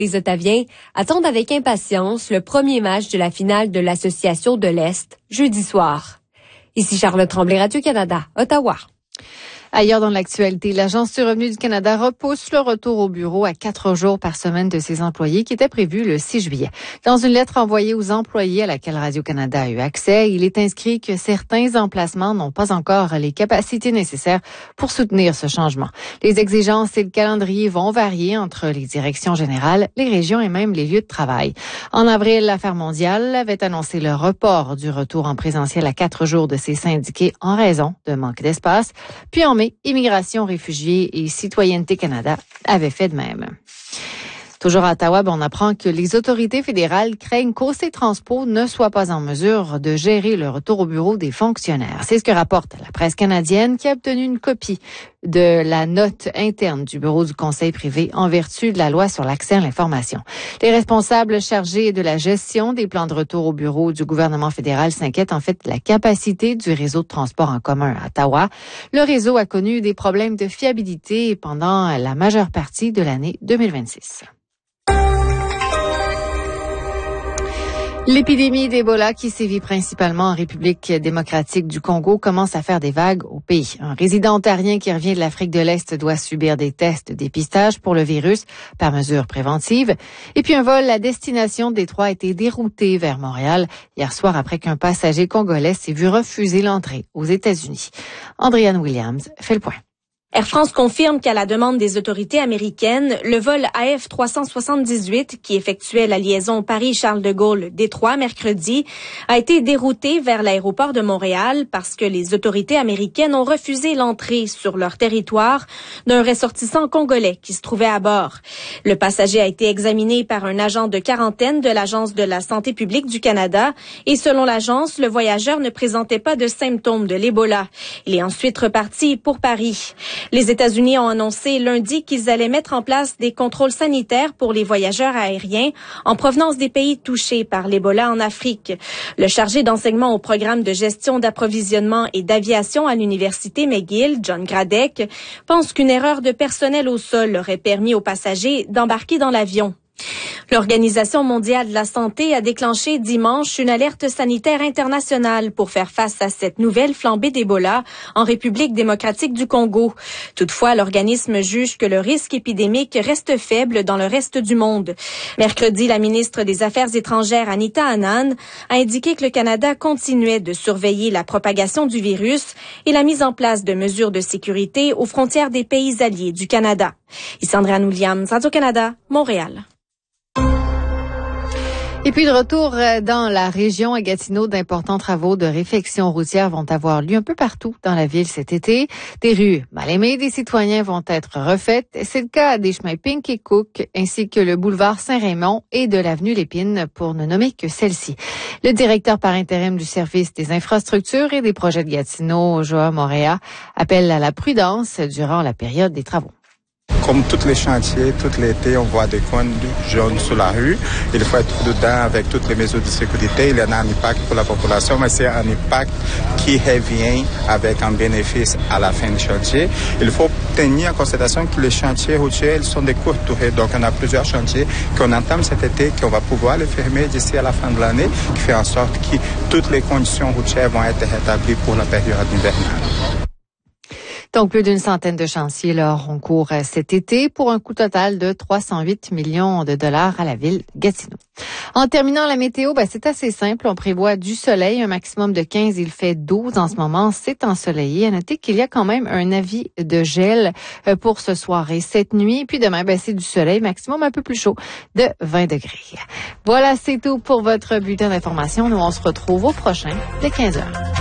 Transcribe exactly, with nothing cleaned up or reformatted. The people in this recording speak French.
Les Ottaviens attendent avec impatience le premier match de la finale de l'Association de l'Est, jeudi soir. Ici Charlotte Tremblay, Radio-Canada, Ottawa. Ailleurs dans l'actualité, l'Agence du revenu du Canada repousse le retour au bureau à quatre jours par semaine de ses employés qui était prévu le six juillet. Dans une lettre envoyée aux employés à laquelle Radio-Canada a eu accès, il est inscrit que certains emplacements n'ont pas encore les capacités nécessaires pour soutenir ce changement. Les exigences et le calendrier vont varier entre les directions générales, les régions et même les lieux de travail. En avril, l'Affaire mondiale avait annoncé le report du retour en présentiel à quatre jours de ses syndiqués en raison de manque d'espace. Puis en Immigration, réfugiés et Citoyenneté Canada avaient fait de même. Toujours à Ottawa, on apprend que les autorités fédérales craignent qu'O C Transpo ne soit pas en mesure de gérer le retour au bureau des fonctionnaires. C'est ce que rapporte la presse canadienne qui a obtenu une copie de la note interne du bureau du conseil privé en vertu de la loi sur l'accès à l'information. Les responsables chargés de la gestion des plans de retour au bureau du gouvernement fédéral s'inquiètent en fait de la capacité du réseau de transport en commun à Ottawa. Le réseau a connu des problèmes de fiabilité pendant la majeure partie de l'année deux mille vingt-six. L'épidémie d'Ebola qui sévit principalement en République démocratique du Congo commence à faire des vagues au pays. Un résident ontarien qui revient de l'Afrique de l'Est doit subir des tests de dépistage pour le virus par mesure préventive. Et puis un vol à destination de Détroit a été dérouté vers Montréal hier soir après qu'un passager congolais s'est vu refuser l'entrée aux États-Unis. Andréane Williams fait le point. Air France confirme qu'à la demande des autorités américaines, le vol A F trois cent soixante-dix-huit, qui effectuait la liaison Paris-Charles de Gaulle-Détroit mercredi, a été dérouté vers l'aéroport de Montréal parce que les autorités américaines ont refusé l'entrée sur leur territoire d'un ressortissant congolais qui se trouvait à bord. Le passager a été examiné par un agent de quarantaine de l'Agence de la santé publique du Canada et selon l'agence, le voyageur ne présentait pas de symptômes de l'Ebola. Il est ensuite reparti pour Paris. Les États-Unis ont annoncé lundi qu'ils allaient mettre en place des contrôles sanitaires pour les voyageurs aériens en provenance des pays touchés par l'Ebola en Afrique. Le chargé d'enseignement au programme de gestion d'approvisionnement et d'aviation à l'Université McGill, John Gradek, pense qu'une erreur de personnel au sol aurait permis aux passagers d'embarquer dans l'avion. L'Organisation mondiale de la santé a déclenché dimanche une alerte sanitaire internationale pour faire face à cette nouvelle flambée d'Ebola en République démocratique du Congo. Toutefois, l'organisme juge que le risque épidémique reste faible dans le reste du monde. Mercredi, la ministre des Affaires étrangères, Anita Anand, a indiqué que le Canada continuait de surveiller la propagation du virus et la mise en place de mesures de sécurité aux frontières des pays alliés du Canada. Ici Andréane Williams, Radio-Canada, Montréal. Et puis de retour dans la région à Gatineau, d'importants travaux de réfection routière vont avoir lieu un peu partout dans la ville cet été. Des rues mal aimées des citoyens vont être refaites. C'est le cas des chemins Pink et Cook, ainsi que le boulevard Saint-Raymond et de l'avenue Lépine, pour ne nommer que celle-ci. Le directeur par intérim du service des infrastructures et des projets de Gatineau, Joa Moréa, appelle à la prudence durant la période des travaux. Comme tous les chantiers, tout l'été, on voit des coins jaunes sur la rue. Il faut être dedans avec toutes les mesures de sécurité. Il y en a un impact pour la population, mais c'est un impact qui revient avec un bénéfice à la fin du chantier. Il faut tenir en considération que les chantiers routiers sont des courtes durées. Donc, on a plusieurs chantiers qu'on entame cet été, qu'on va pouvoir les fermer d'ici à la fin de l'année, qui fait en sorte que toutes les conditions routières vont être rétablies pour la période hivernale. Donc, plus d'une centaine de chantiers là, auront cours cet été pour un coût total de trois cent huit millions de dollars à la ville de Gatineau. En terminant la météo, ben, c'est assez simple. On prévoit du soleil, un maximum de quinze. Il fait douze en ce moment. C'est ensoleillé. À noter qu'il y a quand même un avis de gel pour ce soir et cette nuit. Puis demain, ben, c'est du soleil, maximum un peu plus chaud de vingt degrés. Voilà, c'est tout pour votre bulletin d'information. Nous, on se retrouve au prochain de quinze heures.